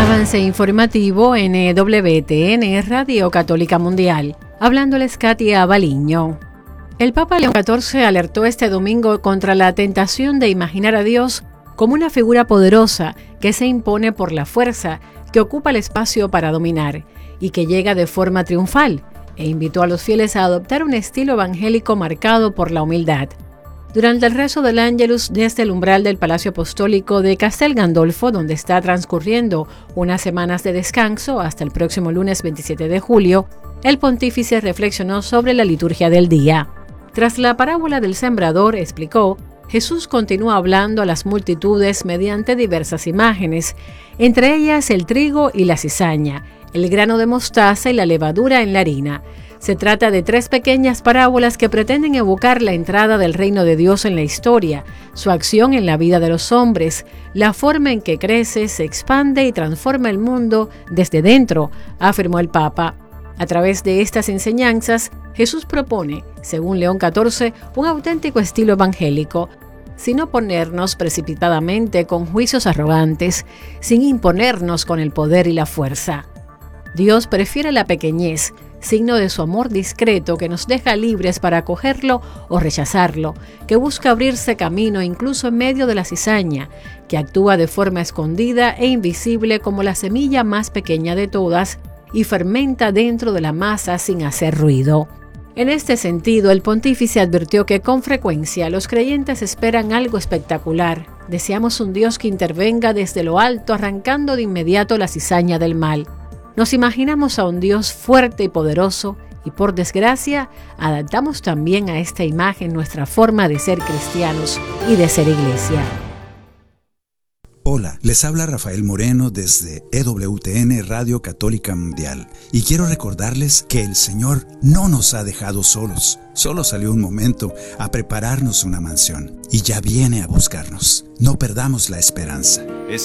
Avance informativo en WTN Radio Católica Mundial. Hablándoles Katia Baliño. El Papa León XIV alertó este domingo contra la tentación de imaginar a Dios como una figura poderosa que se impone por la fuerza, que ocupa el espacio para dominar y que llega de forma triunfal, e invitó a los fieles a adoptar un estilo evangélico marcado por la humildad. Durante el rezo del Ángelus desde el umbral del Palacio Apostólico de Castel Gandolfo, donde está transcurriendo unas semanas de descanso hasta el próximo lunes 27 de julio, el pontífice reflexionó sobre la liturgia del día. Tras la parábola del sembrador, explicó, Jesús continúa hablando a las multitudes mediante diversas imágenes, entre ellas el trigo y la cizaña, el grano de mostaza y la levadura en la harina. Se trata de 3 pequeñas parábolas que pretenden evocar la entrada del reino de Dios en la historia, su acción en la vida de los hombres, la forma en que crece, se expande y transforma el mundo desde dentro, afirmó el Papa. A través de estas enseñanzas, Jesús propone, según León XIV, un auténtico estilo evangélico, sin oponernos precipitadamente con juicios arrogantes, sin imponernos con el poder y la fuerza. Dios prefiere la pequeñez, signo de su amor discreto que nos deja libres para acogerlo o rechazarlo, que busca abrirse camino incluso en medio de la cizaña, que actúa de forma escondida e invisible como la semilla más pequeña de todas y fermenta dentro de la masa sin hacer ruido. En este sentido, el pontífice advirtió que con frecuencia los creyentes esperan algo espectacular. Deseamos un Dios que intervenga desde lo alto, arrancando de inmediato la cizaña del mal. Nos imaginamos a un Dios fuerte y poderoso y, por desgracia, adaptamos también a esta imagen nuestra forma de ser cristianos y de ser iglesia. Hola, les habla Rafael Moreno desde EWTN Radio Católica Mundial y quiero recordarles que el Señor no nos ha dejado solos. Solo salió un momento a prepararnos una mansión y ya viene a buscarnos. No perdamos la esperanza. Es